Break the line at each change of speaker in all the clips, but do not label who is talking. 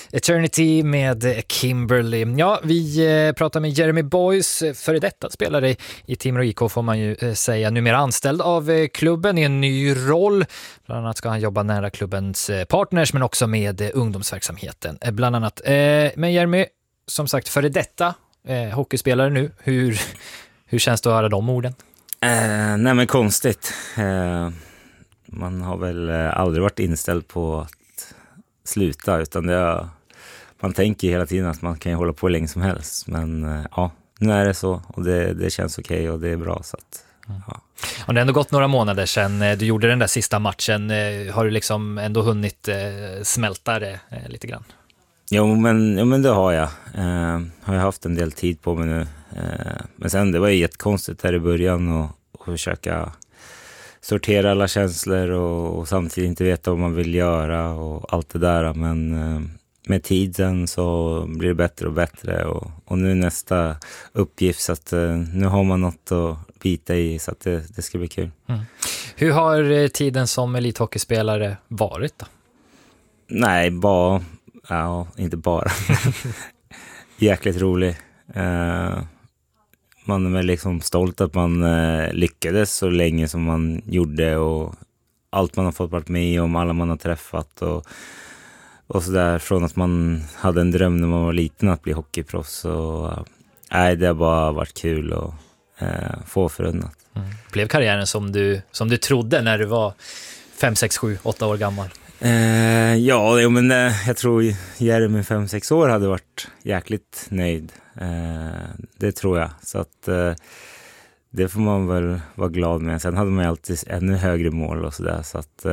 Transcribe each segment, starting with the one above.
Eternity med Kimberly. Ja, vi pratar med Jeremy Boyes, före detta spelare i Timrå IK får man ju säga, numera anställd av klubben i en ny roll. Bland annat ska han jobba nära klubbens partners men också med ungdomsverksamheten bland annat. Men Jeremy, som sagt, före detta hockeyspelare nu, hur känns det att höra de orden?
Nej men konstigt. Man har väl aldrig varit inställd på att sluta, utan man tänker hela tiden att man kan ju hålla på länge som helst. Men ja, nu är det så och det känns okej och det är bra. Så att, ja.
Och det har ändå gått några månader sedan du gjorde den där sista matchen. Har du liksom ändå hunnit smälta det lite grann?
Jo men det har jag. Har jag haft en del tid på mig nu. Men sen det var ju jättekonstigt här i början och försöka sortera alla känslor och samtidigt inte veta vad man vill göra och allt det där. Men med tiden så blir det bättre och bättre och nu är nästa uppgift så att nu har man något att bita i så att det ska bli kul.
Mm. Hur har tiden som elithockeyspelare varit då?
Nej, inte bara. Jäkligt rolig. Man är väl liksom stolt att man lyckades så länge som man gjorde och allt man har fått varit med om, alla man har träffat och sådär, från att man hade en dröm när man var liten att bli hockeyproffs och det har bara varit kul att få förunnat.
Blev karriären som du trodde när du var 5, 6, 7, 8 år gammal?
Men jag tror Jeremy 5-6 år hade varit jäkligt nöjd. Det tror jag. Så att det får man väl vara glad med. Sen hade man alltid ännu högre mål och sådär. Så att,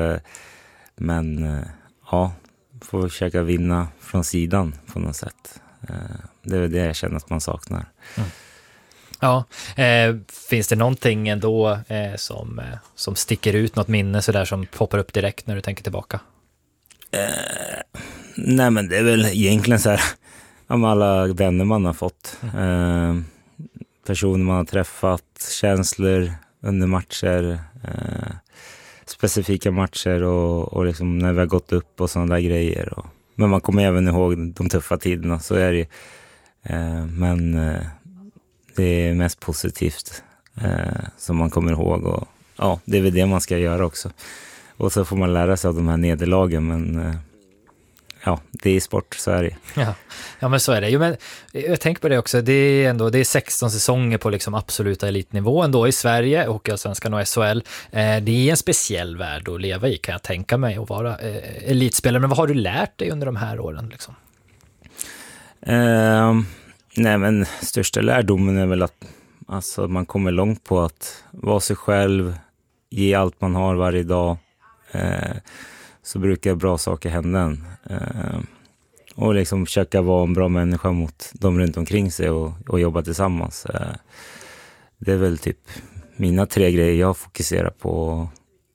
får försöka vinna från sidan på något sätt. Det är det jag känner att man saknar.
Mm. Ja, finns det någonting ändå som sticker ut, något minne så där som poppar upp direkt när du tänker tillbaka?
Nej men det är väl egentligen så här om alla vänner man har fått, personer man har träffat, känslor under matcher, specifika matcher och liksom när vi har gått upp och sådana där grejer. Men man kommer även ihåg de tuffa tiderna, så är det. Men det är mest positivt som man kommer ihåg och ja, det är väl det man ska göra också. Och så får man lära sig av de här nederlagen, men det är sport, så är det.
Ja men så är det. Jo, men jag tänker på det också, det är 16 säsonger på liksom absoluta elitnivå ändå i Sverige, Hockeyallsvenskan och SHL. Det är en speciell värld att leva i, kan jag tänka mig, att vara elitspelare. Men vad har du lärt dig under de här åren liksom?
Nej men största lärdomen är väl att man kommer långt på att vara sig själv, ge allt man har varje dag, så brukar bra saker hända. Och liksom försöka vara en bra människa mot de runt omkring sig och jobba tillsammans. Det är väl typ mina 3 grejer jag fokuserar på.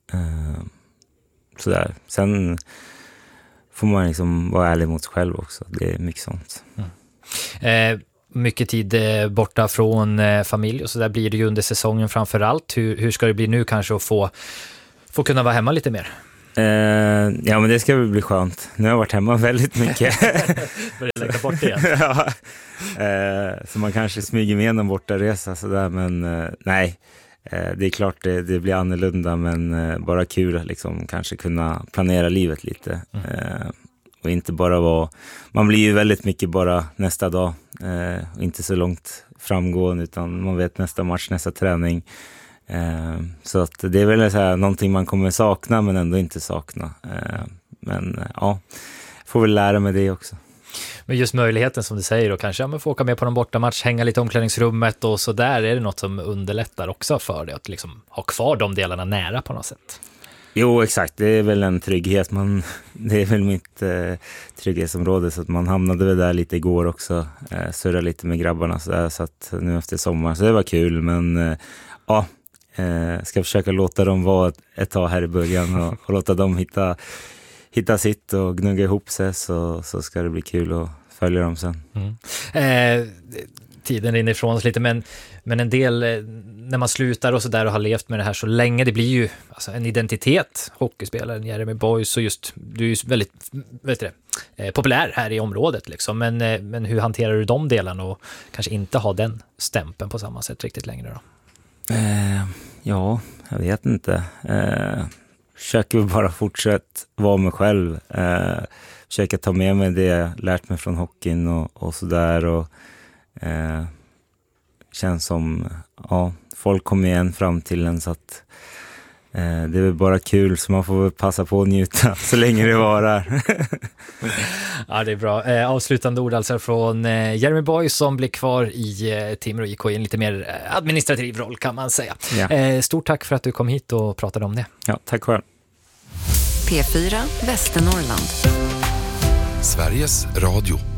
Sådär. Sen får man liksom vara ärlig mot sig själv också. Det är mycket sånt.
Mycket tid borta från familj och så där blir det ju under säsongen framför allt. Hur ska det bli nu kanske att få kunna vara hemma lite mer?
Ja men det ska väl bli skönt. Nu har jag varit hemma väldigt mycket.
Börjar lägga bort det igen.
Ja. Så man kanske smyger med någon bortaresa sådär, men nej. Det är klart det blir annorlunda, men bara kul liksom, kanske kunna planera livet lite. Och inte bara vara, man blir ju väldigt mycket bara nästa dag, och inte så långt framgående, utan man vet nästa match, nästa träning. Så att det är väl så här, någonting man kommer sakna men ändå inte sakna. Men får väl lära mig det också.
Men just möjligheten som du säger då, kanske få åka med på någon bortamatch, hänga lite i omklädningsrummet och så där, är det något som underlättar också för dig att liksom ha kvar de delarna nära på något sätt?
Jo, exakt. Det är väl en trygghet. Det är väl mitt trygghetsområde, så att man hamnade väl där lite igår också. Surra lite med grabbarna så att nu efter sommar. Så det var kul, men ska försöka låta dem vara ett tag här i början och låta dem hitta sitt och gnugga ihop sig, så ska det bli kul att följa dem sen.
Tiden rinner ifrån oss lite, men en del när man slutar och så där och har levt med det här så länge, det blir ju alltså en identitet, hockeyspelaren Jeremy Boyes, och just du är ju väldigt populär här i området liksom. Men hur hanterar du de delarna och kanske inte ha den stämpeln på samma sätt riktigt längre då?
Ja, jag vet inte. Försöker bara fortsätta vara mig själv. Försöka ta med mig det jag lärt mig från hockeyn och sådär. Och känns som folk kommer igen fram till en, så att det är väl bara kul, så man får väl passa på att njuta så länge det varar.
Ja, det är bra. Avslutande ord alltså från Jeremy Boyce som blir kvar i Timrå IK i en lite mer administrativ roll kan man säga. Ja. Stort tack för att du kom hit och pratade om det.
Ja, tack själv.
P4 Västernorrland.
Sveriges Radio.